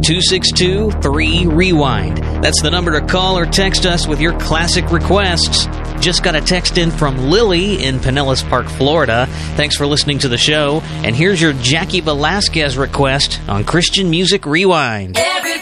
888-262-3REWIND. That's the number to call or text us with your classic requests. Just got a text in from Lily in Pinellas Park, Florida. Thanks for listening to the show. And here's your Jackie Velasquez request on Christian Music Rewind.